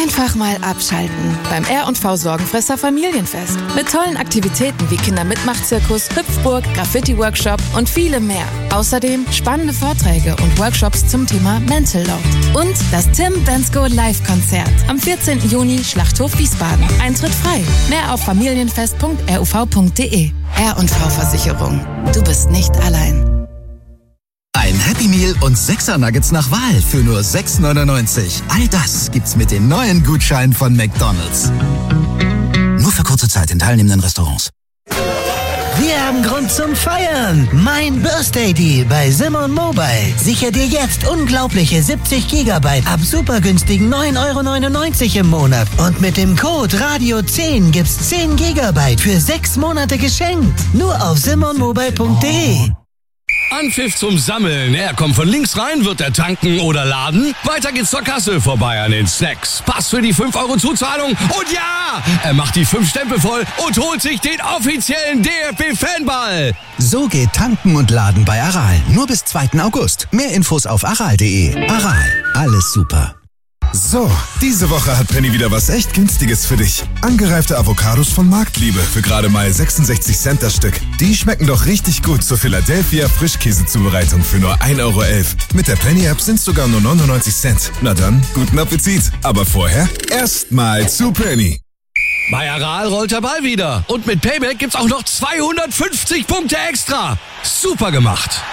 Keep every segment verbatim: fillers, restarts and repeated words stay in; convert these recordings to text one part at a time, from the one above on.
Einfach mal abschalten beim R und V Sorgenfresser Familienfest. Mit tollen Aktivitäten wie Kindermitmachzirkus, Hüpfburg, Graffiti-Workshop und vielem mehr. Außerdem spannende Vorträge und Workshops zum Thema Mental Load. Und das Tim Bensko Live-Konzert am vierzehnten Juni, Schlachthof Wiesbaden. Eintritt frei. Mehr auf familienfest punkt r u v punkt d e. R und V Versicherung. Du bist nicht allein. Ein Happy Meal und sechser Nuggets nach Wahl für nur sechs neunundneunzig. All das gibt's mit den neuen Gutscheinen von McDonald's. Nur für kurze Zeit in teilnehmenden Restaurants. Wir haben Grund zum Feiern. Mein Birthday Deal bei Simon Mobile. Sicher dir jetzt unglaubliche siebzig Gigabyte ab super günstigen neun Euro neunundneunzig im Monat. Und mit dem Code Radio zehn gibt's zehn Gigabyte für sechs Monate geschenkt. Nur auf simon mobile punkt d e. Anpfiff zum Sammeln. Er kommt von links rein, wird er tanken oder laden. Weiter geht's zur Kasse, vorbei an den Snacks. Pass für die fünf Euro Zuzahlung. Und ja, er macht die fünf Stempel voll und holt sich den offiziellen D F B-Fanball. So geht Tanken und Laden bei Aral. Nur bis zweiten August. Mehr Infos auf aral punkt d e. Aral. Alles super. So, diese Woche hat Penny wieder was echt Günstiges für dich. Angereifte Avocados von Marktliebe für gerade mal sechsundsechzig Cent das Stück. Die schmecken doch richtig gut zur Philadelphia Frischkäsezubereitung für nur ein Euro elf. Mit der Penny-App sind es sogar nur neunundneunzig Cent. Na dann, guten Appetit. Aber vorher erstmal zu Penny. Bei Aral rollt der Ball wieder. Und mit Payback gibt's auch noch zweihundertfünfzig Punkte extra. Super gemacht.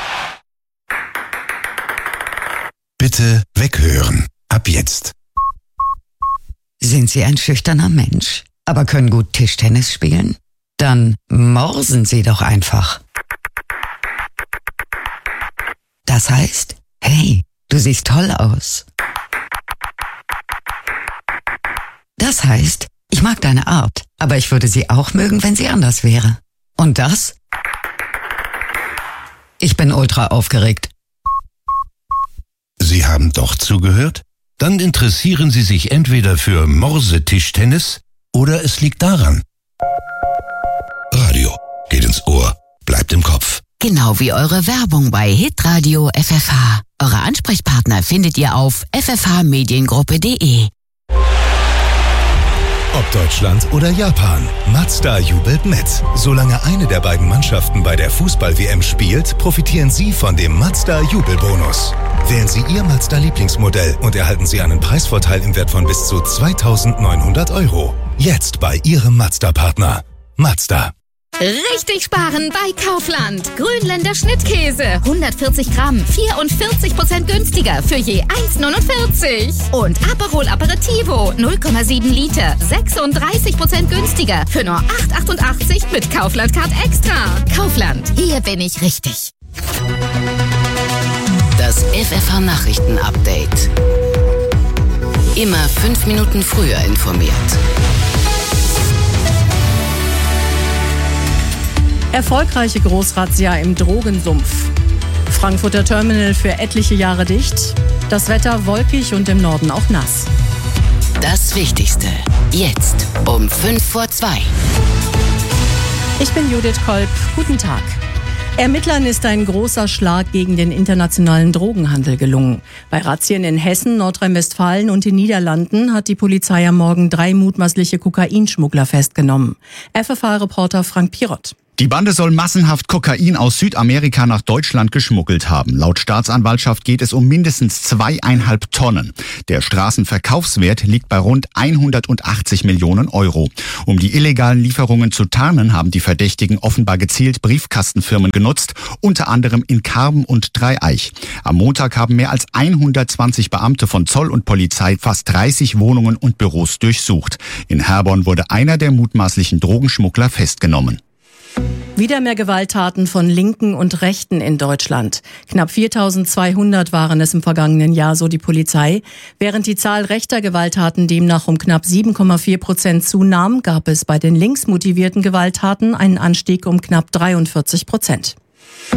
Bitte weghören. Ab jetzt. Sind Sie ein schüchterner Mensch, aber können gut Tischtennis spielen? Dann morsen Sie doch einfach. Das heißt, hey, du siehst toll aus. Das heißt, ich mag deine Art, aber ich würde sie auch mögen, wenn sie anders wäre. Und das? Ich bin ultra aufgeregt. Sie haben doch zugehört? Dann interessieren Sie sich entweder für Morse-Tischtennis oder es liegt daran. Radio geht ins Ohr, bleibt im Kopf. Genau wie eure Werbung bei Hitradio F F H. Eure Ansprechpartner findet ihr auf f f h mediengruppe punkt d e. Ob Deutschland oder Japan, Mazda jubelt mit. Solange eine der beiden Mannschaften bei der Fußball-W M spielt, profitieren Sie von dem Mazda-Jubelbonus. Wählen Sie Ihr Mazda-Lieblingsmodell und erhalten Sie einen Preisvorteil im Wert von bis zu zweitausendneunhundert Euro. Jetzt bei Ihrem Mazda-Partner. Mazda. Richtig sparen bei Kaufland. Grünländer Schnittkäse. hundertvierzig Gramm, vierundvierzig Prozent günstiger für je eins neunundvierzig. Und Aperol Aperitivo, null Komma sieben Liter, sechsunddreißig Prozent günstiger für nur acht achtundachtzig mit Kaufland Card Extra. Kaufland, hier bin ich richtig. Das F F H-Nachrichten-Update. Immer fünf Minuten früher informiert. Erfolgreiche Großrazzia im Drogensumpf. Frankfurter Terminal für etliche Jahre dicht. Das Wetter wolkig und im Norden auch nass. Das Wichtigste. Jetzt um fünf vor zwei. Ich bin Judith Kolb. Guten Tag. Ermittlern ist ein großer Schlag gegen den internationalen Drogenhandel gelungen. Bei Razzien in Hessen, Nordrhein-Westfalen und den Niederlanden hat die Polizei am Morgen drei mutmaßliche Kokainschmuggler festgenommen. F F H-Reporter Frank Pirott. Die Bande soll massenhaft Kokain aus Südamerika nach Deutschland geschmuggelt haben. Laut Staatsanwaltschaft geht es um mindestens zweieinhalb Tonnen. Der Straßenverkaufswert liegt bei rund hundertachtzig Millionen Euro. Um die illegalen Lieferungen zu tarnen, haben die Verdächtigen offenbar gezielt Briefkastenfirmen genutzt, unter anderem in Karben und Dreieich. Am Montag haben mehr als hundertzwanzig Beamte von Zoll und Polizei fast dreißig Wohnungen und Büros durchsucht. In Herborn wurde einer der mutmaßlichen Drogenschmuggler festgenommen. Wieder mehr Gewalttaten von Linken und Rechten in Deutschland. Knapp viertausendzweihundert waren es im vergangenen Jahr, so die Polizei. Während die Zahl rechter Gewalttaten demnach um knapp sieben Komma vier Prozent zunahm, gab es bei den linksmotivierten Gewalttaten einen Anstieg um knapp dreiundvierzig Prozent.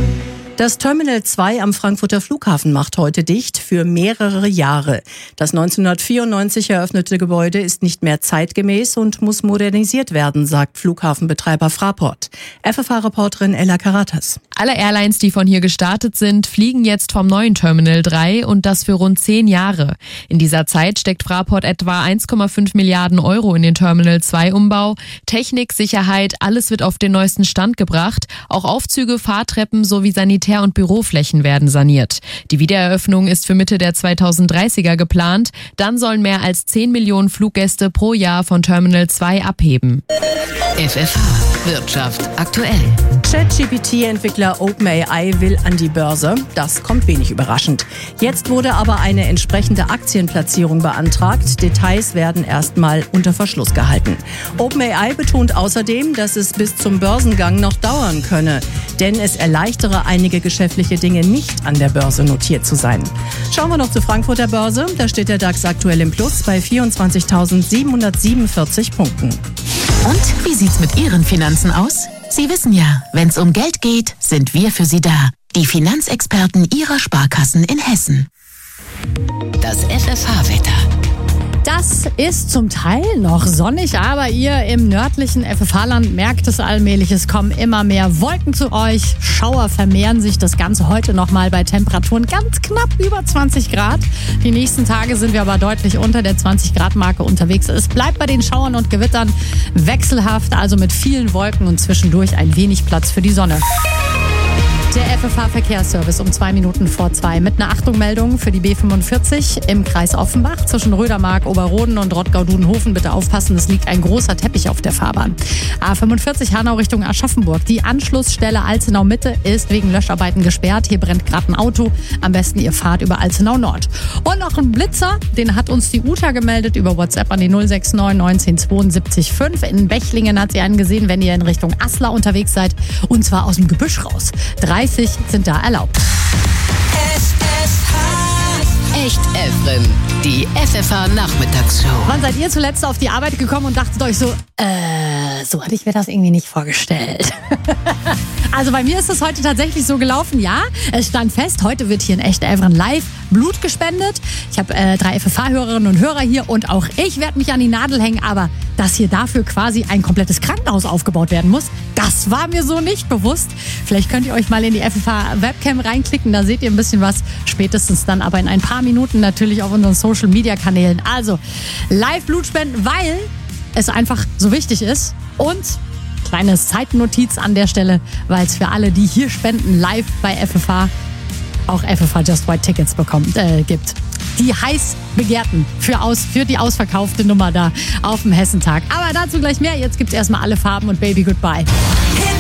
Das Terminal zwei am Frankfurter Flughafen macht heute dicht für mehrere Jahre. Das neunzehnhundertvierundneunzig eröffnete Gebäude ist nicht mehr zeitgemäß und muss modernisiert werden, sagt Flughafenbetreiber Fraport. F F H-Reporterin Ella Karatas. Alle Airlines, die von hier gestartet sind, fliegen jetzt vom neuen Terminal drei und das für rund zehn Jahre. In dieser Zeit steckt Fraport etwa eins Komma fünf Milliarden Euro in den Terminal zwei Umbau. Technik, Sicherheit, alles wird auf den neuesten Stand gebracht. Auch Aufzüge, Fahrtreppen sowie Sanitär- und Büroflächen werden saniert. Die Wiedereröffnung ist für Mitte der zweitausenddreißiger geplant. Dann sollen mehr als zehn Millionen Fluggäste pro Jahr von Terminal zwei abheben. F F H Wirtschaft aktuell. ChatGPT-Entwickler OpenAI will an die Börse. Das kommt wenig überraschend. Jetzt wurde aber eine entsprechende Aktienplatzierung beantragt. Details werden erstmal unter Verschluss gehalten. OpenAI betont außerdem, dass es bis zum Börsengang noch dauern könne, denn es erleichtere einige geschäftliche Dinge, nicht an der Börse notiert zu sein. Schauen wir noch zur Frankfurter Börse. Da steht der DAX aktuell im Plus bei vierundzwanzigtausendsiebenhundertsiebenundvierzig Punkten. Und wie sieht's mit Ihren Finanzen aus? Sie wissen ja, wenn's um Geld geht, sind wir für Sie da. Die Finanzexperten Ihrer Sparkassen in Hessen. Das F F H-Wetter. Das ist zum Teil noch sonnig, aber ihr im nördlichen F F H-Land merkt es allmählich. Es kommen immer mehr Wolken zu euch. Schauer vermehren sich, das Ganze heute nochmal bei Temperaturen ganz knapp über zwanzig Grad. Die nächsten Tage sind wir aber deutlich unter der zwanzig Grad Marke unterwegs. Es bleibt bei den Schauern und Gewittern wechselhaft, also mit vielen Wolken und zwischendurch ein wenig Platz für die Sonne. Der F F H-Verkehrsservice um zwei Minuten vor zwei mit einer Achtungmeldung für die B fünfundvierzig im Kreis Offenbach zwischen Rödermark, Oberroden und Rottgau-Dudenhofen. Bitte aufpassen, es liegt ein großer Teppich auf der Fahrbahn. A fünfundvierzig Hanau Richtung Aschaffenburg. Die Anschlussstelle Alzenau Mitte ist wegen Löscharbeiten gesperrt. Hier brennt gerade ein Auto. Am besten ihr fahrt über Alzenau Nord. Und noch ein Blitzer, den hat uns die Uta gemeldet über WhatsApp an die null sechs neun neunzehn zweiundsiebzig fünf. In Bechlingen hat sie einen gesehen, wenn ihr in Richtung Aslar unterwegs seid. Und zwar aus dem Gebüsch raus. dreißig sind da erlaubt. F F H. Echt Evren. Die F F H-Nachmittagsshow. Wann seid ihr zuletzt auf die Arbeit gekommen und dachtet euch so, äh, so hatte ich mir das irgendwie nicht vorgestellt. Also bei mir ist es heute tatsächlich so gelaufen, ja. Es stand fest, heute wird hier in Echt Evren live Blut gespendet. Ich habe äh, drei F F H-Hörerinnen und Hörer hier und auch ich werde mich an die Nadel hängen, aber dass hier dafür quasi ein komplettes Krankenhaus aufgebaut werden muss, das war mir so nicht bewusst. Vielleicht könnt ihr euch mal in die F F H-Webcam reinklicken, da seht ihr ein bisschen was. Spätestens dann aber in ein paar Minuten natürlich auf unseren Social-Media-Kanälen. Also live Blut spenden, weil es einfach so wichtig ist. Und kleine Zeitnotiz an der Stelle, weil es für alle, die hier spenden, live bei F F H auch F F H Just White Tickets bekommt, äh, gibt. Die heiß begehrten für, aus, für die ausverkaufte Nummer da auf dem Hessentag. Aber dazu gleich mehr. Jetzt gibt's erstmal alle Farben und Baby Goodbye.